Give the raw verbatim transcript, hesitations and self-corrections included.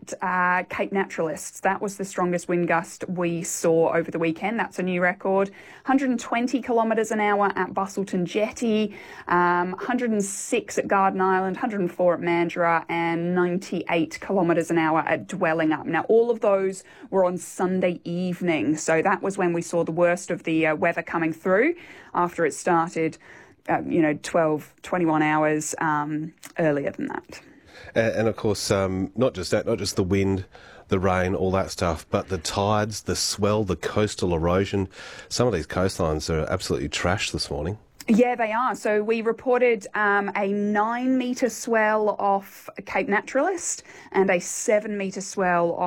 at uh, Cape Naturalists. That was the strongest wind gust we saw over the weekend. That's a new record. one hundred twenty kilometres an hour at Bustleton Jetty, um, one hundred six at Garden Island, one hundred four at Mandurah, and ninety-eight kilometres an hour at Dwellingup. Now, all of those were on Sunday evening, so that was when we saw the worst of the uh, weather coming through after it started, uh, you know, twelve, twenty-one hours um, earlier than that. And, and of course, um, not just that, not just the wind, the rain, all that stuff, but the tides, the swell, the coastal erosion. Some of these coastlines are absolutely trashed this morning. Yeah, they are. So we reported um, a nine metre swell off Cape Naturalist and a seven metre swell off